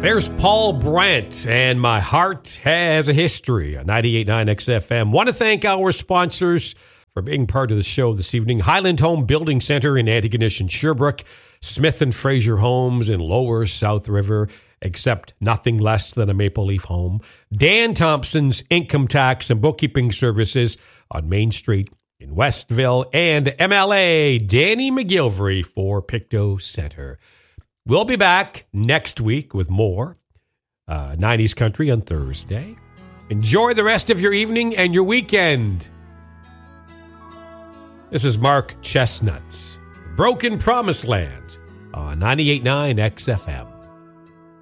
There's Paul Brandt and My Heart Has a History on 98.9 XFM. Want to thank our sponsors for being part of the show this evening. Highland Home Building Center in Antigonish and Sherbrooke, Smith and Fraser Homes in Lower South River, accept nothing less than a Maple Leaf home. Dan Thompson's Income Tax and Bookkeeping Services on Main Street in Westville, and MLA Danny McGilvery for Pictou Center. We'll be back next week with more 90s country on Thursday. Enjoy the rest of your evening and your weekend. This is Mark Chestnut's Broken Promised Land on 98.9 XFM.